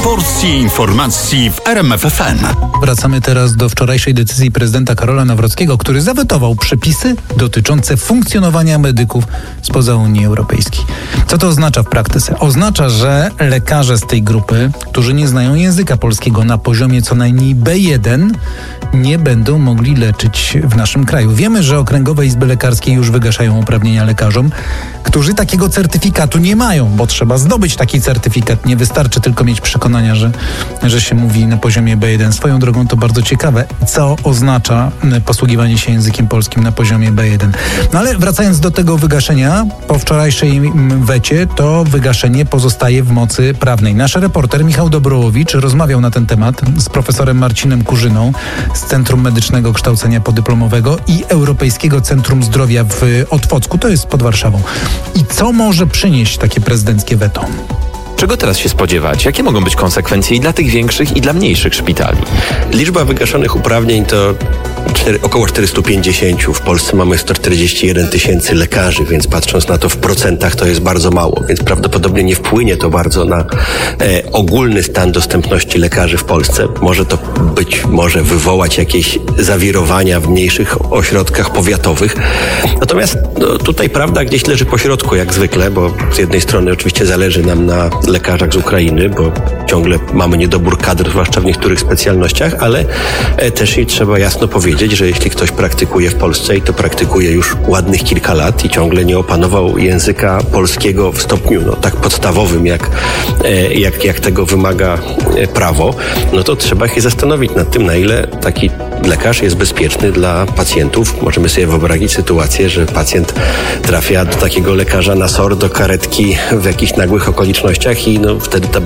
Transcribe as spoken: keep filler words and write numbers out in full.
porcje informacji w R M F F M. Wracamy teraz do wczorajszej decyzji prezydenta Karola Nawrockiego, który zawetował przepisy dotyczące funkcjonowania medyków spoza Unii Europejskiej. Co to oznacza w praktyce? Oznacza, że lekarze z tej grupy, którzy nie znają języka polskiego na poziomie co najmniej B jeden, nie będą mogli leczyć w naszym kraju. Wiemy, że okręgowe izby lekarskie już wygaszają uprawnienia lekarzom, którzy takiego certyfikatu nie mają, bo trzeba zdobyć taki certyfikat. Nie wystarczy tylko mieć przekonania, że, że się mówi na poziomie B jeden. Swoją drogą to bardzo ciekawe, co oznacza posługiwanie się językiem polskim na poziomie B jeden. No ale wracając do tego wygaszenia, po wczorajszej wecie to wygaszenie pozostaje w mocy prawnej. Nasz reporter Michał Dobrołowicz rozmawiał na ten temat z profesorem Marcinem Kurzyną z Centrum Medycznego Kształcenia Podyplomowego i Europejskiego Centrum Zdrowia w Otwocku, to jest pod Warszawą. I co może przynieść takie prezydenckie weto? Czego teraz się spodziewać? Jakie mogą być konsekwencje i dla tych większych, i dla mniejszych szpitali? Liczba wygaszonych uprawnień to cztery, około czterysta pięćdziesiąt. W Polsce mamy sto czterdzieści jeden tysięcy lekarzy, więc patrząc na to w procentach, to jest bardzo mało. Więc prawdopodobnie nie wpłynie to bardzo na e, ogólny stan dostępności lekarzy w Polsce. Może to być, może wywołać jakieś zawirowania w mniejszych ośrodkach powiatowych. Natomiast no, tutaj prawda gdzieś leży po środku, jak zwykle, bo z jednej strony oczywiście zależy nam na lekarzach z Ukrainy, bo ciągle mamy niedobór kadr, zwłaszcza w niektórych specjalnościach, ale e, też i trzeba jasno powiedzieć, że jeśli ktoś praktykuje w Polsce i to praktykuje już ładnych kilka lat i ciągle nie opanował języka polskiego w stopniu no, tak podstawowym, jak, e, jak, jak tego wymaga e, prawo, no to trzeba się zastanowić nad tym, na ile taki lekarz jest bezpieczny dla pacjentów. Możemy sobie wyobrazić sytuację, że pacjent trafia do takiego lekarza na S O R, do karetki w jakichś nagłych okolicznościach i no, wtedy ta